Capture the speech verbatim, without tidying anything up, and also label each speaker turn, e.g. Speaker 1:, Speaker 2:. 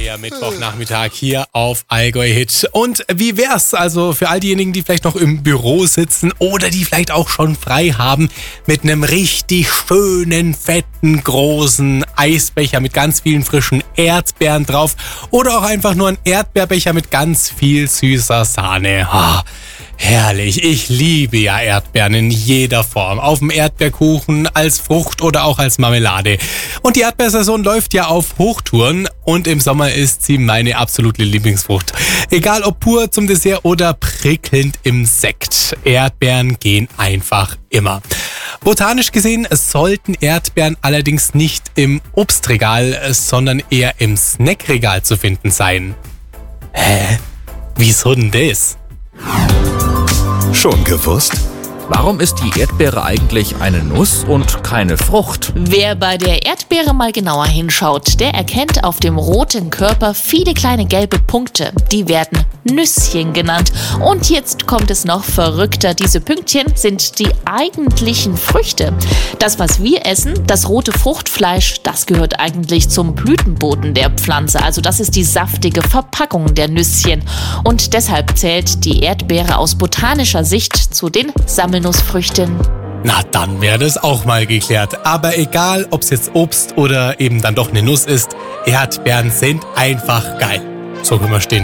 Speaker 1: der Mittwochnachmittag hier auf Allgäu Hit. Und wie wär's also für all diejenigen, die vielleicht noch im Büro sitzen oder die vielleicht auch schon frei haben, mit einem richtig schönen, fetten, großen Eisbecher mit ganz vielen frischen Erdbeeren drauf oder auch einfach nur ein Erdbeerbecher mit ganz viel süßer Sahne. Oh, herrlich, ich liebe ja Erdbeeren in jeder Form. Auf dem Erdbeerkuchen, als Frucht oder auch als Marmelade. Und die Erdbeersaison läuft ja auf Hochtouren und im Sommer ist sie meine absolute Lieblingsfrucht. Egal ob pur zum Dessert oder prickelnd im Sekt. Erdbeeren gehen einfach immer. Botanisch gesehen sollten Erdbeeren allerdings nicht im Obstregal, sondern eher im Snackregal zu finden sein. Hä? Wieso denn das?
Speaker 2: Schon gewusst?
Speaker 3: Warum ist die Erdbeere eigentlich eine Nuss und keine Frucht?
Speaker 4: Wer bei der Erdbeere mal genauer hinschaut, der erkennt auf dem roten Körper viele kleine gelbe Punkte. Die werden Nüsschen genannt. Und jetzt kommt es noch verrückter. Diese Pünktchen sind die eigentlichen Früchte. Das, was wir essen, das rote Fruchtfleisch, das gehört eigentlich zum Blütenboden der Pflanze. Also das ist die saftige Verpackung der Nüsschen. Und deshalb zählt die Erdbeere aus botanischer Sicht zu den Sammelnussfrüchten.
Speaker 1: Na, dann wäre das auch mal geklärt. Aber egal, ob es jetzt Obst oder eben dann doch eine Nuss ist, Erdbeeren sind einfach geil. So können wir stehen.